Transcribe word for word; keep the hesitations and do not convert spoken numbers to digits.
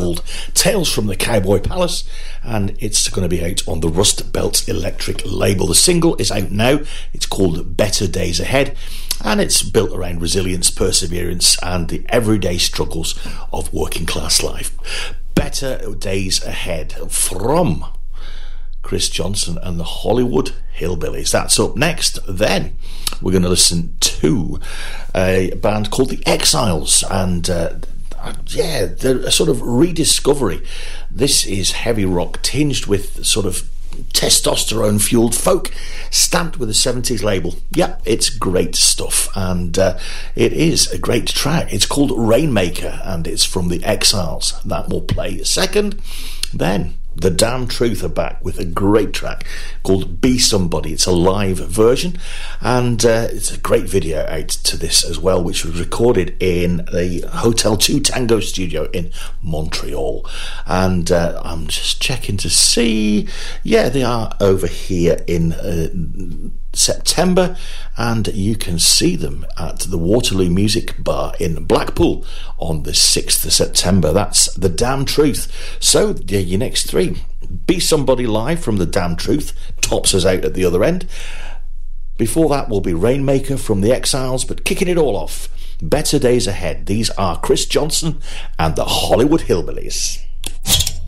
called Tales from the Cowboy Palace, and it's going to be out on the Rust Belt Electric label. The single is out now. It's called Better Days Ahead, and it's built around resilience, perseverance, and the everyday struggles of working class life. Better Days Ahead from Chris Johnson and the Hollywood Hillbillies. That's up next. Then we're going to listen to a band called The Exiles, and uh, yeah, they're a sort of rediscovery. This is heavy rock tinged with sort of testosterone fueled folk, stamped with a seventies label. Yep, it's great stuff, and uh, it is a great track. It's called Rainmaker, and it's from The Exiles. That will play second. Then The Damn Truth are back with a great track called Be Somebody. It's a live version, and uh, it's a great video out to this as well, which was recorded in the Hotel two Tango studio in Montreal. And uh, I'm just checking to see, yeah, they are over here in uh, September, and you can see them at the Waterloo Music Bar in Blackpool on the sixth of September. That's The Damn Truth. So yeah, your next three: Be Somebody live from The Damn Truth, tops us out at the other end. Before that will be Rainmaker from The Exiles, but kicking it all off, Better Days Ahead. These are Chris Johnson and the Hollywood Hillbillies.